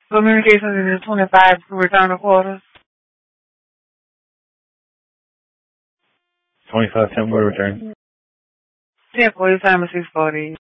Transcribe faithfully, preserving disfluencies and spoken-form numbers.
Communications is twenty-five to return the quarters. twenty-five ten for return. ten forty time is six forty.